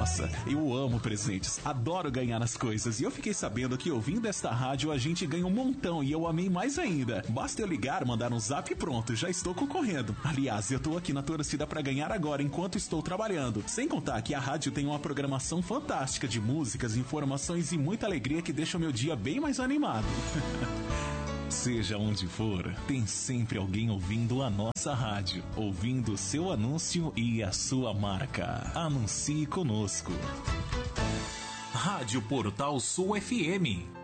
Nossa, eu amo presentes, adoro ganhar as coisas e eu fiquei sabendo que ouvindo esta rádio a gente ganha um montão e eu amei mais ainda. Basta eu ligar, mandar um zap e pronto, já estou concorrendo. Aliás, eu tô aqui na torcida pra ganhar agora enquanto estou trabalhando. Sem contar que a rádio tem uma programação fantástica de músicas, informações e muita alegria que deixa o meu dia bem mais animado. Seja onde for, tem sempre alguém ouvindo a nossa rádio, ouvindo o seu anúncio e a sua marca. Anuncie conosco. Rádio Portal Sul FM.